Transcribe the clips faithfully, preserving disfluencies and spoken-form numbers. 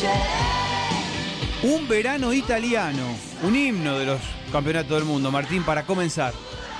Un verano italiano, un himno de los campeonatos del mundo. Martín, para comenzar.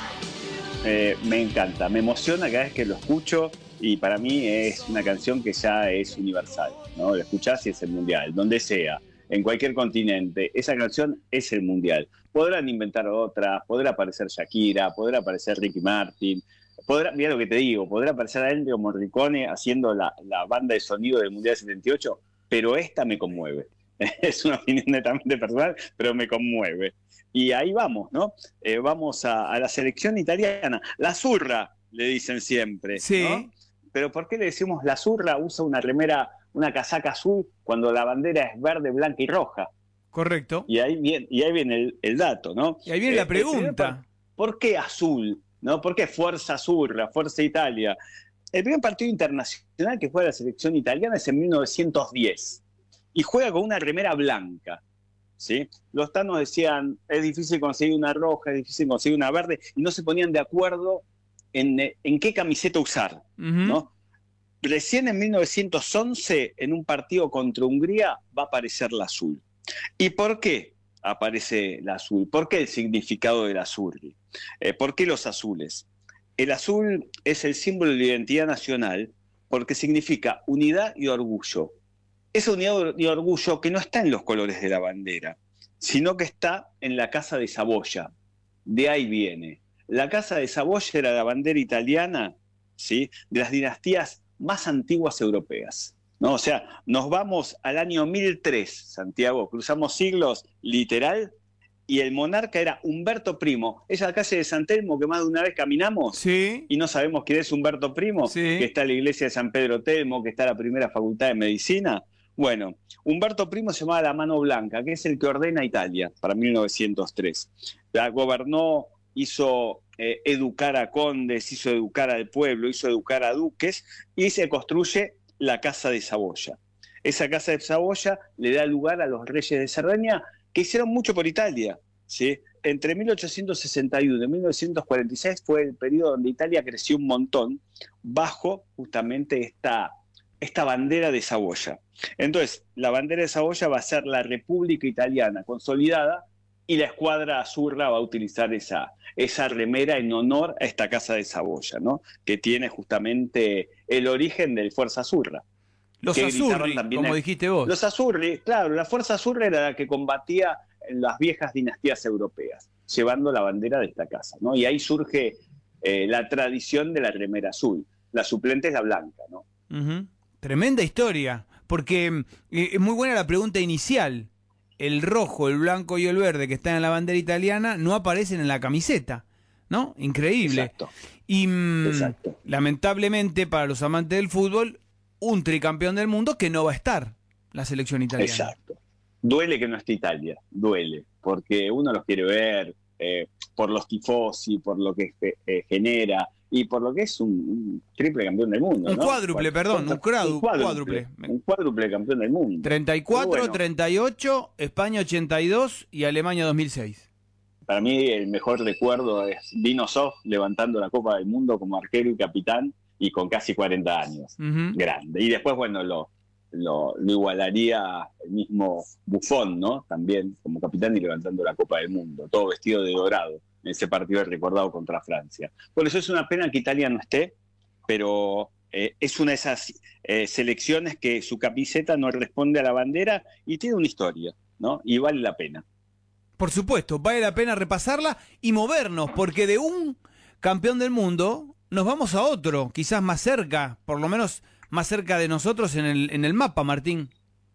Eh, me encanta, me emociona cada vez que lo escucho y para mí es una canción que ya es universal, ¿no? Lo escuchás y es el mundial, donde sea, en cualquier continente, esa canción es el mundial. Podrán inventar otras, podrá aparecer Shakira, podrá aparecer Ricky Martin, podrá, mira lo que te digo, podrá aparecer Ennio Morricone haciendo la, la banda de sonido del Mundial setenta y ocho, pero esta me conmueve. Es una opinión netamente personal, pero me conmueve. Y ahí vamos, ¿no? Eh, vamos a, a la selección italiana. La zurra, le dicen siempre, sí. ¿no? Pero ¿por qué le decimos la zurra? Usa una remera, una casaca azul, cuando la bandera es verde, blanca y roja. Correcto. Y ahí viene, y ahí viene el, el dato, ¿no? Y ahí viene eh, la pregunta. ¿Por, ¿Por qué azul? ¿No? ¿Por qué Fuerza Zurra, Fuerza Italia? El primer partido internacional que juega la selección italiana es en mil novecientos diez. Y juega con una remera blanca, ¿sí? Los tanos decían, es difícil conseguir una roja, es difícil conseguir una verde, y no se ponían de acuerdo en, en qué camiseta usar, uh-huh. ¿no? Recién en mil novecientos once, en un partido contra Hungría, va a aparecer la azul. ¿Y por qué aparece la azul? ¿Por qué el significado del azul? Eh, ¿Por qué los azules? El azul es el símbolo de la identidad nacional porque significa unidad y orgullo. Esa unidad y orgullo que no está en los colores de la bandera, sino que está en la Casa de Saboya. De ahí viene. La Casa de Saboya era la bandera italiana, ¿sí?, de las dinastías más antiguas europeas, ¿no? O sea, nos vamos al año mil tres, Santiago, cruzamos siglos, literal, y el monarca era Umberto Primo. Esa calle de San Telmo que más de una vez caminamos, sí, y no sabemos quién es Umberto Primo, sí, que está la iglesia de San Pedro Telmo, que está la primera facultad de medicina. Bueno, Umberto Primo se llamaba la Mano Blanca, que es el que ordena Italia para mil novecientos tres. La gobernó, hizo eh, educar a condes, hizo educar al pueblo, hizo educar a duques, y se construye la Casa de Saboya. Esa Casa de Saboya le da lugar a los reyes de Cerdeña, que hicieron mucho por Italia, ¿sí? Entre mil ochocientos sesenta y uno y mil novecientos cuarenta y seis fue el periodo donde Italia creció un montón, bajo justamente esta... esta bandera de Saboya. Entonces, la bandera de Saboya va a ser la República Italiana consolidada y la escuadra azurra va a utilizar esa, esa remera en honor a esta Casa de Saboya, ¿no? Que tiene justamente el origen del Fuerza Azurra. Los Azzurri, como el, dijiste vos. Los Azzurri, claro, la Fuerza Azurra era la que combatía en las viejas dinastías europeas, llevando la bandera de esta casa, ¿no? Y ahí surge eh, la tradición de la remera azul. La suplente es la blanca, ¿no? Uh-huh. Tremenda historia, porque eh, es muy buena la pregunta inicial. El rojo, el blanco y el verde que están en la bandera italiana no aparecen en la camiseta, ¿no? Increíble. Exacto. Y mm, Exacto. lamentablemente para los amantes del fútbol, un tricampeón del mundo que no va a estar, la selección italiana. Exacto. Duele que no esté Italia, duele, porque uno los quiere ver eh, por los tifosi, por lo que eh, genera, y por lo que es un, un triple campeón del mundo. Un ¿no? cuádruple, Cuatro, perdón, cuatro, un, cuádruple, un cuádruple. Un cuádruple campeón del mundo. treinta y cuatro, bueno, treinta y ocho, España ochenta y dos y Alemania dos mil seis. Para mí el mejor recuerdo es Dino Zoff levantando la Copa del Mundo como arquero y capitán y con casi cuarenta años. Uh-huh. Grande. Y después, bueno, lo, lo, lo igualaría el mismo Buffon, ¿no? También como capitán y levantando la Copa del Mundo, todo vestido de dorado. En ese partido recordado contra Francia. Por eso es una pena que Italia no esté, pero eh, es una de esas eh, selecciones que su camiseta no responde a la bandera y tiene una historia, ¿no? Y vale la pena. Por supuesto, vale la pena repasarla y movernos, porque de un campeón del mundo nos vamos a otro, quizás más cerca, por lo menos más cerca de nosotros en el, en el mapa, Martín.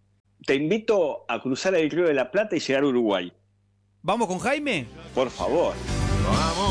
Te invito a cruzar el Río de la Plata y llegar a Uruguay. ¿Vamos con Jaime? Por favor.